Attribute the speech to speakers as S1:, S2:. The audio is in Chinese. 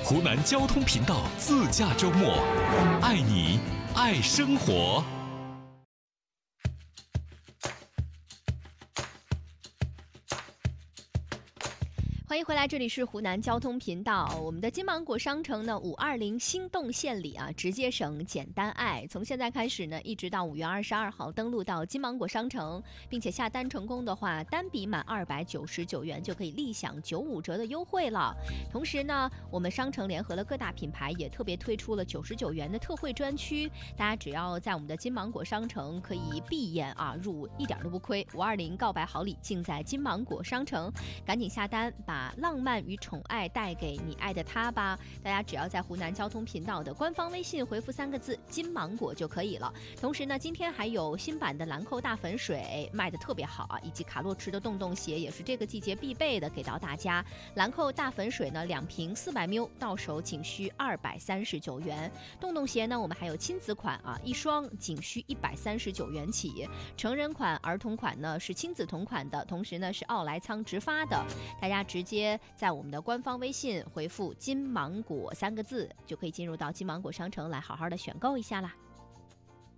S1: 湖南交通频道自驾周末，爱你爱生活。
S2: 欢迎回来，这里是湖南交通频道。我们的金芒果商城呢，520心动献礼啊，直接省简单爱。从现在开始呢，一直到5月22号，登录到金芒果商城，并且下单成功的话，单笔满299元就可以立享95折的优惠了。同时呢，我们商城联合了各大品牌，也特别推出了99元的特惠专区。大家只要在我们的金芒果商城可以闭眼啊入，一点都不亏。520告白好礼尽在金芒果商城，赶紧下单，把浪漫与宠爱带给你爱的他吧。大家只要在湖南交通频道的官方微信回复3个字金芒果就可以了。同时呢，今天还有新版的兰蔻大粉水卖的特别好啊，以及卡洛驰的洞洞鞋也是这个季节必备的，给到大家。兰蔻大粉水呢2瓶400 ml 到手仅需239元，洞洞鞋呢我们还有亲子款啊，1双仅需139元起，成人款儿童款呢是亲子同款的，同时呢是奥莱仓直发的。大家直接在我们的官方微信回复金芒果3个字，就可以进入到金芒果商城来好好的选购一下啦。